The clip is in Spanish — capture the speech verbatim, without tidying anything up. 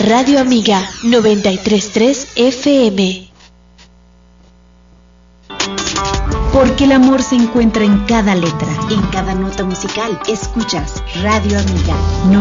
Radio Amiga noventa y tres punto tres F M. Porque el amor se encuentra en cada letra, en cada nota musical. Escuchas Radio Amiga. No